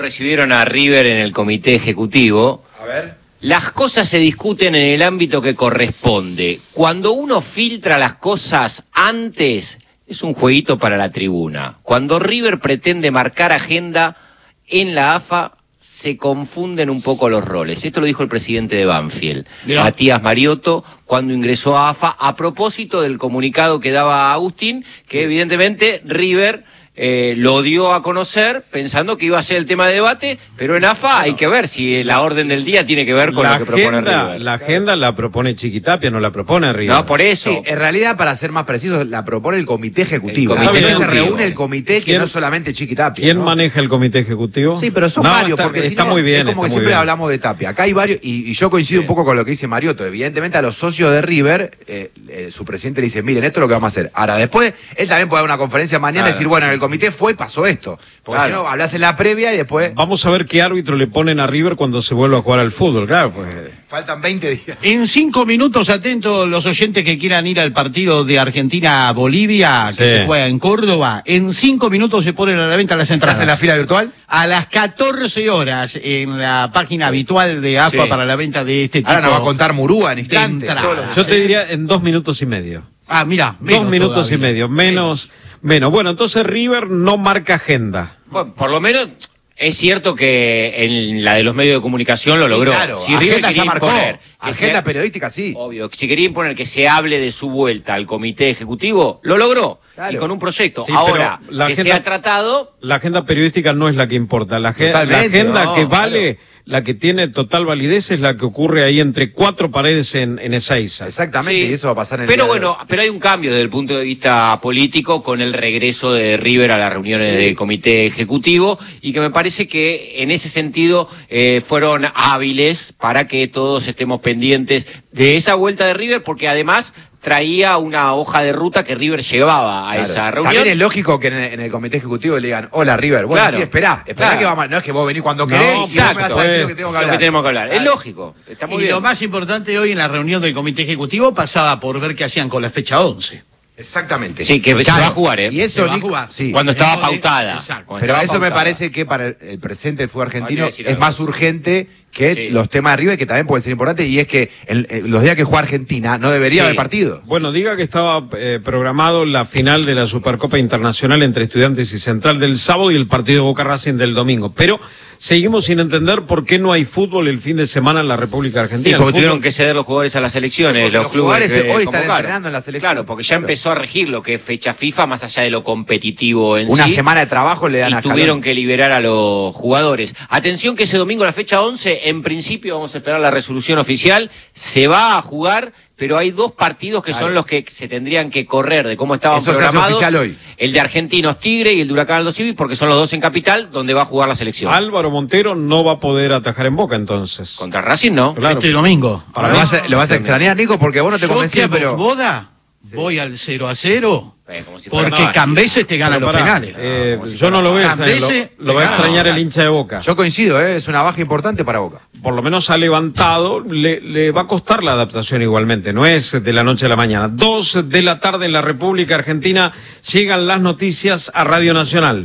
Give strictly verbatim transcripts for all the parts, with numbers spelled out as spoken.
Recibieron a River en el comité ejecutivo. A ver. Las cosas se discuten en el ámbito que corresponde. Cuando uno filtra las cosas antes, es un jueguito para la tribuna. Cuando River pretende marcar agenda en la A F A, se confunden un poco los roles. Esto lo dijo el presidente de Banfield, Mirá. Matías Mariotto, cuando ingresó a A F A, a propósito del comunicado que daba Agustín, que evidentemente River eh, lo dio a conocer pensando que iba a ser el tema de debate, pero en A F A bueno, hay que ver si la orden del día tiene que ver con lo que agenda, propone River. La agenda la propone Chiquitapia, no la propone River. No, por eso. Sí, en realidad, para ser más precisos, la propone el comité ejecutivo. El comité Entonces ejecutivo. se reúne el comité, que no solamente Chiquitapia. ¿Quién ¿no? maneja el comité ejecutivo? Sí, pero son no, varios, está, porque está si no, muy bien, es como que está siempre bien. hablamos de Tapia. Acá hay varios, y, y yo coincido sí. un poco con lo que dice Mariotto. Evidentemente a los socios de River, eh, eh, su presidente le dice, miren, esto es lo que vamos a hacer. Ahora, después, él también puede dar una conferencia mañana claro. y decir, bueno, en el comité fue y pasó esto. Porque claro. si no, hablas en la previa y después... Vamos a ver qué árbitro le ponen a River cuando se vuelva a jugar al fútbol, claro, pues... Faltan veinte días. En cinco minutos, atentos los oyentes que quieran ir al partido de Argentina-Bolivia, que sí. se juega en Córdoba. En cinco minutos se ponen a la venta las entradas. ¿Estás en la fila virtual? A las catorce horas, en la página sí. habitual de A F A sí. para la venta de este tipo. Ahora nos va a contar Murúa en instante. Yo te diría en dos minutos y medio. Ah, mira, dos minutos todavía. y medio, menos, menos. menos. Bueno, entonces River no marca agenda. Bueno, por lo menos... Es cierto que en la de los medios de comunicación lo sí, logró. Claro, si agenda ya marcó. Imponer, agenda se, periodística sí. Obvio, si quería imponer que se hable de su vuelta al comité ejecutivo, lo logró. Claro. Y con un proyecto. Sí, Ahora, la que agenda, se ha tratado... La agenda periodística no es la que importa. La, la agenda no, que vale... Claro. La que tiene total validez es la que ocurre ahí entre cuatro paredes en, en Ezeiza. Exactamente, sí. y eso va a pasar en el Pero día bueno, de... pero hay un cambio desde el punto de vista político con el regreso de River a las reuniones sí. del comité ejecutivo y que me parece que en ese sentido eh, fueron hábiles para que todos estemos pendientes de esa vuelta de River, porque además traía una hoja de ruta que River llevaba a claro. esa reunión. También es lógico que en el, en el comité ejecutivo le digan, hola River, bueno, claro. sí, esperá, esperá claro. que vamos, no es que vos venís cuando no, querés exacto, y vos me vas a decir lo que tengo que hablar. Lo que tenemos que hablar. Claro. Es lógico, está muy y bien. Y lo más importante hoy en la reunión del comité ejecutivo pasaba por ver qué hacían con la fecha once. Exactamente. Sí, que claro. se va a jugar, ¿eh? Y eso, se va a jugar. Sí. Cuando estaba pautada. Exacto. Cuando Pero estaba eso pautada. me parece que para el, el presente del fútbol argentino es algo. más urgente que sí. los temas de River, que también pueden ser importantes, y es que el, el, los días que juega Argentina no debería sí. haber partido. Bueno, diga que estaba eh, programado la final de la Supercopa Internacional entre Estudiantes y Central del sábado y el partido Boca Racing del domingo, pero seguimos sin entender por qué no hay fútbol el fin de semana en la República Argentina. Sí, porque tuvieron que ceder los jugadores a las selecciones, los, los clubes jugadores que hoy convocaron. Están entrenando en la selección. Claro, porque ya claro. empezó a regir lo que es fecha FIFA, más allá de lo competitivo en Una sí. Una semana de trabajo le dan y a tuvieron Escalón. que liberar a los jugadores. Atención que ese domingo, la fecha once, en principio vamos a esperar la resolución oficial, se va a jugar, pero hay dos partidos que claro. son los que se tendrían que correr de cómo estaban Eso programados. Se hace oficial hoy. El de Argentinos Tigre y el de Huracán Aldo Civi, porque son los dos en Capital, donde va a jugar la selección. Álvaro Montero no va a poder atajar en Boca, entonces. Contra Racing, ¿no? Claro. Este domingo. Para lo, vas a, lo vas a extrañar, Nico, porque vos no te convencías, pero... Boda, sí. voy al cero a cero... Eh, si porque no, Cambeses te gana los para, penales. Eh, si yo no lo voy a extrañar, lo, lo va a extrañar el hincha de Boca. Yo coincido, ¿eh? Es una baja importante para Boca. Por lo menos ha levantado, le, le va a costar la adaptación igualmente, no es de la noche a la mañana. Dos de la tarde en la República Argentina, llegan las noticias a Radio Nacional.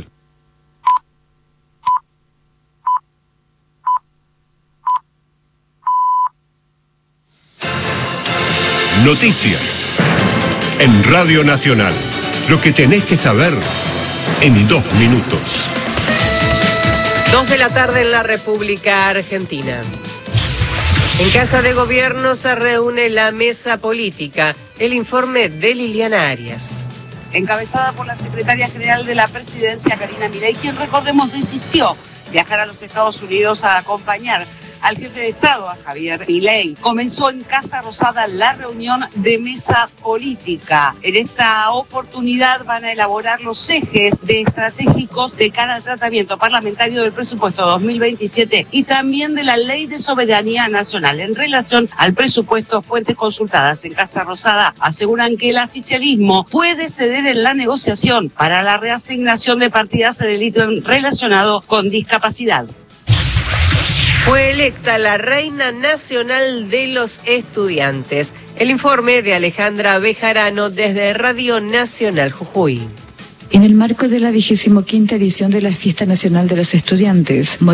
Noticias en Radio Nacional. Lo que tenés que saber en dos minutos. Dos de la tarde en la República Argentina. En Casa de Gobierno se reúne la mesa política. El informe de Liliana Arias. Encabezada por la secretaria general de la presidencia, Karina Milei, quien, recordemos, desistió viajar a los Estados Unidos a acompañar al jefe de Estado, a Javier Milei. Comenzó en Casa Rosada la reunión de mesa política. En esta oportunidad van a elaborar los ejes de estratégicos de cara al tratamiento parlamentario del presupuesto dos mil veintisiete y también de la Ley de Soberanía Nacional. En relación al presupuesto, fuentes consultadas en Casa Rosada aseguran que el oficialismo puede ceder en la negociación para la reasignación de partidas en el ítem relacionado con discapacidad. Fue electa la Reina Nacional de los Estudiantes. El informe de Alejandra Bejarano desde Radio Nacional Jujuy. En el marco de la vigésimo quinta edición de la Fiesta Nacional de los Estudiantes,